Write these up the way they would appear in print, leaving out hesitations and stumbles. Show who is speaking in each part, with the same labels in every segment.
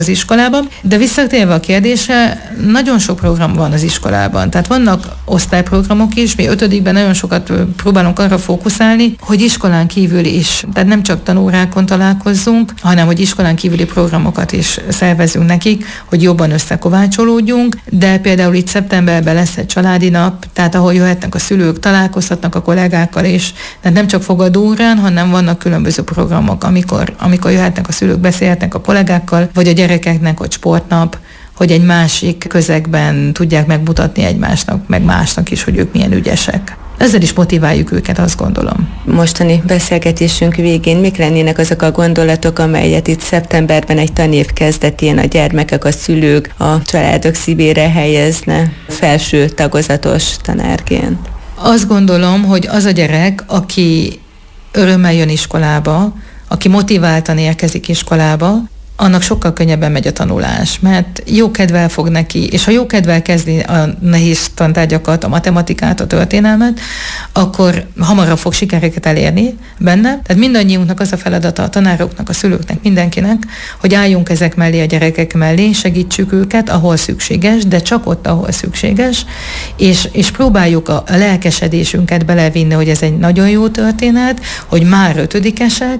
Speaker 1: az iskolában, de visszatérve a kérdésre, nagyon sok program van az iskolában. Tehát vannak osztályprogramok is, mi 5-ben nagyon sokat próbálunk arra fókuszálni, hogy iskolán kívül is, tehát nem csak tanórákon találkozzunk, hanem hogy iskolán kívüli programokat is szervezünk nekik, hogy jobban összekovácsolódjunk, de például itt szeptemberben lesz egy családi nap, tehát ahol jöhetnek a szülők, találkozhatnak a kollégákkal is, tehát nem csak fogadóórán, hanem vannak különböző programok, amikor jöhetnek a szülők, beszélhetnek a kollégákkal, vagy a gyerekeknek, hogy sportnap, hogy egy másik közegben tudják megmutatni egymásnak, meg másnak is, hogy ők milyen ügyesek. Ezzel is motiváljuk őket, azt gondolom.
Speaker 2: Mostani beszélgetésünk végén mik lennének azok a gondolatok, amelyet itt szeptemberben egy tanév kezdetén a gyermekek, a szülők, a családok szívére helyezne felső tagozatos tanárként?
Speaker 1: Azt gondolom, hogy az a gyerek, aki örömmel jön iskolába, aki motiváltan érkezik iskolába, annak sokkal könnyebben megy a tanulás, mert jó kedvel fog neki, és ha jó kedvel kezdi a nehéz tantárgyakat, a matematikát, a történelmet, akkor hamarabb fog sikereket elérni benne. Tehát mindannyiunknak az a feladata, a tanároknak, a szülőknek, mindenkinek, hogy álljunk ezek mellé, a gyerekek mellé, segítsük őket, ahol szükséges, de csak ott, ahol szükséges, és próbáljuk a lelkesedésünket belevinni, hogy ez egy nagyon jó történet, hogy már 5-esek,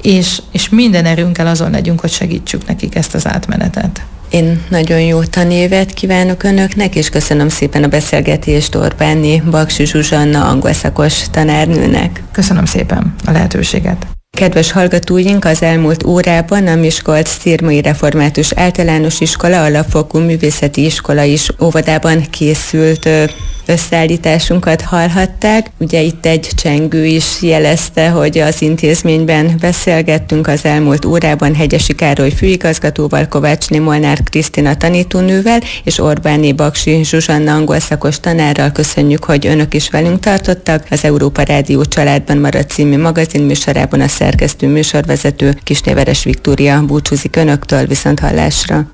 Speaker 1: és minden erőnkkel azon legyünk, hogy segítsük nekik ezt az átmenetet.
Speaker 2: Én nagyon jó tanévet kívánok önöknek, és köszönöm szépen a beszélgetést Orbáni Baksy Zsuzsanna angol szakos tanárnőnek.
Speaker 1: Köszönöm szépen a lehetőséget.
Speaker 2: Kedves hallgatóink, az elmúlt órában a Miskolc-Szirmai Református Általános Iskola Alapfokú Művészeti Iskola is óvodában készült összeállításunkat hallhatták. Ugye itt egy csengő is jelezte, hogy az intézményben beszélgettünk az elmúlt órában Hegyesi Károly főigazgatóval, Kovácsné Molnár Krisztina tanítónővel, és Orbáni Baksy Zsuzsanna angol szakos tanárral. Köszönjük, hogy önök is velünk tartottak. Az Európa Rádió Családban marad című magazinműsorában a szerkesztő műsorvezető Kisnéveres Viktória búcsúzik önöktől, viszonthallásra.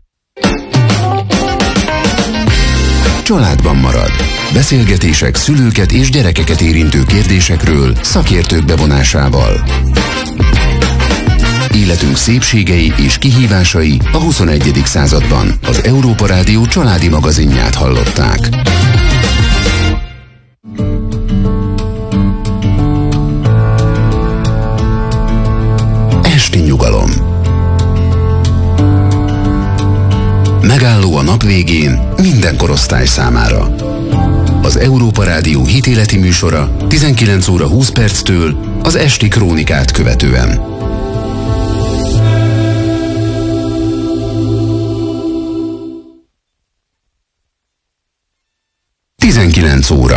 Speaker 3: Családban marad. Beszélgetések szülőket és gyerekeket érintő kérdésekről szakértők bevonásával. Életünk szépségei és kihívásai a 21. században. Az Európa Rádió családi magazinját hallották. Esti nyugalom. Megálló a nap végén minden korosztály számára. Az Európa Rádió hitéleti műsora 19 óra 20 perctől az esti krónikát követően. Tizenkilenc óra.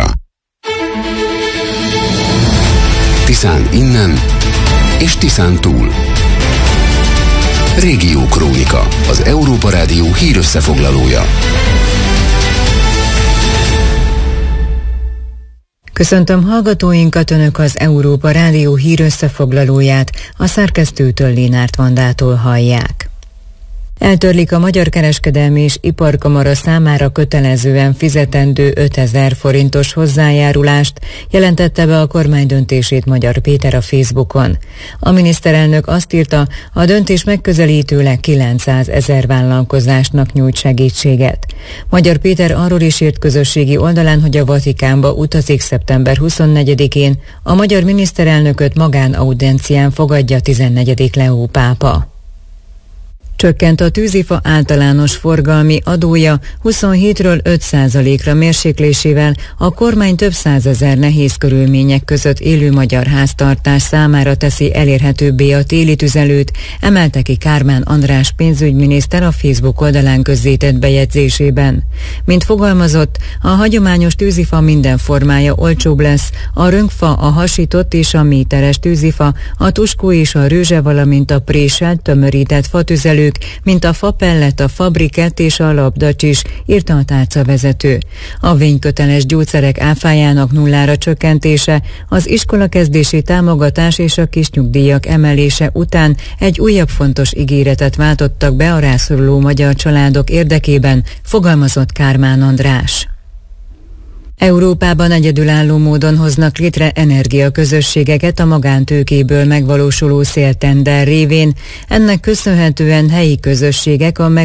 Speaker 3: Tiszán innen és Tiszán túl. Régió Krónika, az Európa Rádió hírösszefoglalója.
Speaker 4: Köszöntöm hallgatóinkat, önök az Európa Rádió hírösszefoglalóját, a szerkesztőtől Lénárt Vandától hallják. Eltörlik a Magyar Kereskedelmi és Iparkamara számára kötelezően fizetendő 5000 forintos hozzájárulást, jelentette be a kormány döntését Magyar Péter a Facebookon. A miniszterelnök azt írta, a döntés megközelítőleg 900 000 vállalkozásnak nyújt segítséget. Magyar Péter arról is írt közösségi oldalán, hogy a Vatikánba utazik szeptember 24-én, a magyar miniszterelnököt magánaudiencián fogadja 14. Leó pápa. Csökkent a tűzifa általános forgalmi adója 27-ről 5%-ra mérséklésével a kormány több 100 000 nehéz körülmények között élő magyar háztartás számára teszi elérhetőbbé a téli tüzelőt, emelte ki Kármán András pénzügyminiszter a Facebook oldalán közzétett bejegyzésében. Mint fogalmazott, a hagyományos tűzifa minden formája olcsóbb lesz, a rönkfa, a hasított és a méteres tűzifa, a tuskó és a rőzse, valamint a préselt, tömörített fatüzelő, mint a fapellet, a fabrikett és a labdacsis, írta a tárcavezető. A vényköteles gyógyszerek áfájának nullára csökkentése, az iskolakezdési támogatás és a kisnyugdíjak emelése után egy újabb fontos ígéretet váltottak be a rászoruló magyar családok érdekében, fogalmazott Kármán András. Európában egyedülálló módon hoznak létre energiaközösségeket a magántőkéből megvalósuló széltender révén. Ennek köszönhetően helyi közösségek a